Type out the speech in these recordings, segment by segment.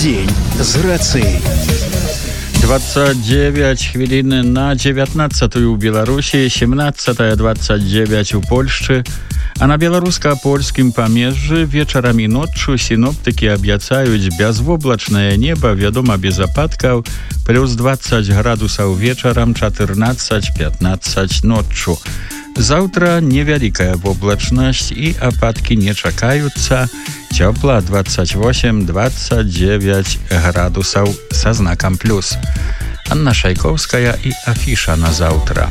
Дзень з рацыяй. 29 хвілін на 19 у Беларусі, 17:29 у Польшчы, а на беларуска-польскім памежжы вечарам і ноччу сіноптыкі абяцаюць бязвоблачнае неба, вядома, без ападкаў, плюс 20 градусаў вечарам, 14-15 ноччу. Заўтра невялікая воблачнасць і ападкі не чакаюцца. Цёпла 28-29 градусаў са знакам плюс. Анна Шайковская і афіша на заўтра.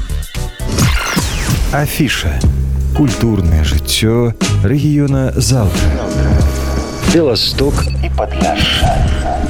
Афіша. Культурнае жыццё рэгіёна заўтра. Беласток і Падляшша.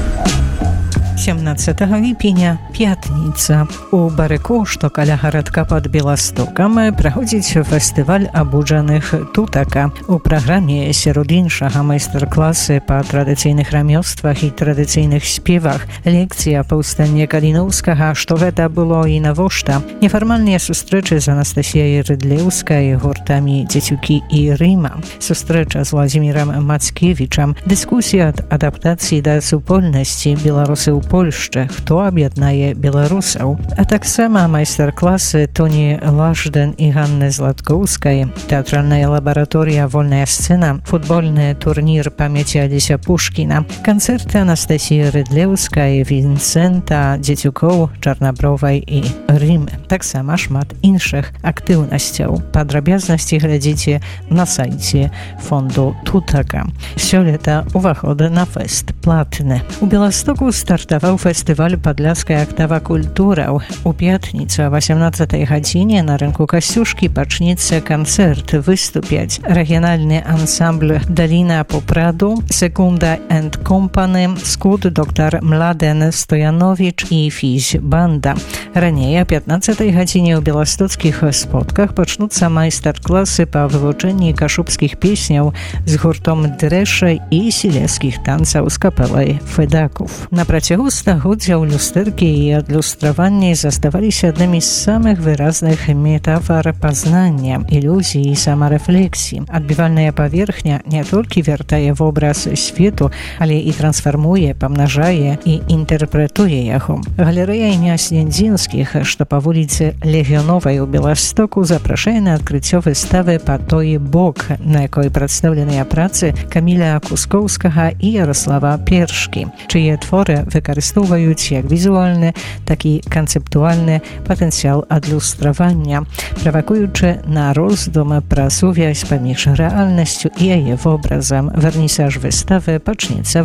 17 ліпеня, пятніца. У Барыку, што каля гарадка пад Беластокам, праходзіць фестываль абуджаных тутака. У праграме сярод іншага майстар-класы па традыцыйных рамёствах і традыцыйных спевах, лекцыя паўстання Каліноўскага, што гэта было і навошта, нефармальныя сустрэчы з Анастасіяй Рыдлеўскай, гуртамі Дзецюкі і Рыма, сустрэча з Владзімірам Мацкевічам, дыскусія ад адаптацыі да супольнасці беларусы ў Польшчы, хто аб'яднае беларусаў, а таксама майстар-класы Тоні Лажден і Ганны Златкоўскай, тэатральная лабараторыя «Вольная сцэна», футбольны турнір памяці Алеся Пушкіна, канцэрты Анастасіі Рыдлеўскай, Вінцэнта, Дзецюкоў, Чарнабровай і Рымы. Таксама шмат іншых актыўнасцяў. Падрабязнасці глядзіце на сайце фонду Тутака. Сёлета уваход на фэст платны. У Беластоку стартаваў фестываль «Падляская актава культураў». У пятніцу о 18 гадзіне на рынку Касцюшкі пачнецца канцэрт. Выступяць рэгіянальны ансамбль «Даліна Попраду», «Секунда энд Компаны», «Скуд», «Доктор Младен Стоянович» і «Фізь Банда». Раней о 15 гадзіне ў беластоцкіх спотках пачнуцца майстар-класы па вывучэнні кашубскіх песняў з гуртом Дрэша і сілескіх танцаў з капелай Федаków. На працягу стагоддзяў люстэркі і адлюстраванні заставаліся аднымі з самых выразных метафар пазнання, ілюзій і самарэфлексіі. Адбівальная паверхня не толькі вяртае вобраз свету, але і трансфармуе, памнажае і інтэрпрэтуе яго. Галерэя імя Снядзінскіх, што па вуліцы Легіёновай у Беластоку, запрашае на адкрыццё выставы «Па той бок», на якой прадстаўленыя працы Каміля Кускоўскага і Ярослава Першкі, чые творы выкарыстоўваюць як візуальны, так і канцэптуальны патэнцыял адлюстравання, правакуючы на роздум пра сувязь паміж рэальнасцю і яе вобразам. Вернісаж выставы пачнецца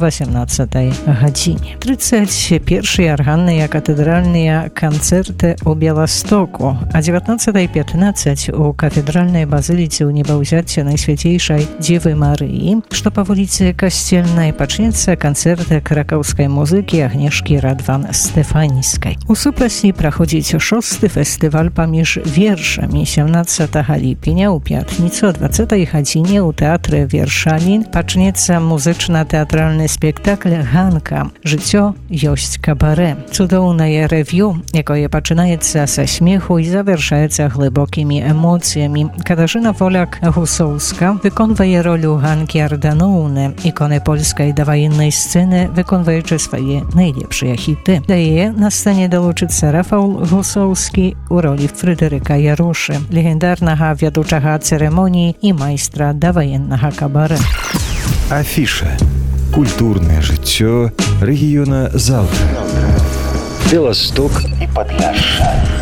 18 гадзіне. 31 арганныя катэдральныя канцэрты ў Беластоку. А 19:15 у кафедральнай базыліцы ў небаўзяцця Найсвяцейшай Дзевы Марыі, што па вуліцы Касцельнай, пачнецца канцэрт кракаўскай музыкі Агнешкі Радван-Стэфаніскай. У супрасе праходзіць 6-й фестываль паміж вершамі. 17 ліпеня ў пятніцу о 20 гадзіне ў тэатры Вершалін пачнецца музычна-тэатральны спектакль «Ганка. Жыццё ёсць кабарэ». Цудоўнае рэв'ю, якое пачынаецца са смеху і завяршаецца глыбокімі эмоцыямі. Катажына Воляк-Гусоўска выконвае ролю Ганкі Ардановны, іконы польскай даваеннай сцэны, выконваючы свае найлепшыя хіты. Да яе на сцэне далучыцца Рафал Гусоўскі у ролі Фрыдэрыка Ярошы, легендарнага вядучага цырымоніі і майстра даваеннага кабарэ. Афіша. Культурнае жыццё рэгіёна заўтра. Беласток і Падляшша.